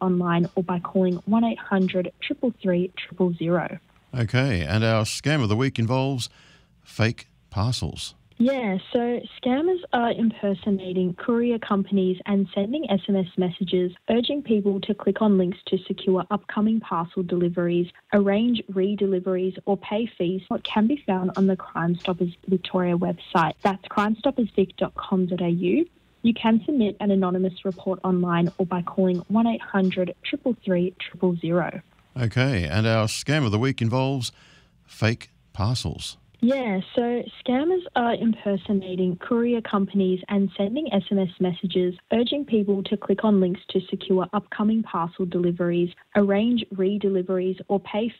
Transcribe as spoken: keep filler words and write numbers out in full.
online or by calling one eight hundred three three three zero zero. Okay, and our scam of the week involves fake parcels. Yeah, so scammers are impersonating courier companies and sending S M S messages urging people to click on links to secure upcoming parcel deliveries, arrange re-deliveries or pay fees. What can be found on the Crime Stoppers Victoria website. That's crime stoppers vic dot com dot a u. You can submit an anonymous report online or by calling one eight hundred three three three zero zero. Okay, and our scam of the week involves fake parcels. Yeah, so scammers are impersonating courier companies and sending S M S messages urging people to click on links to secure upcoming parcel deliveries, arrange re-deliveries or pay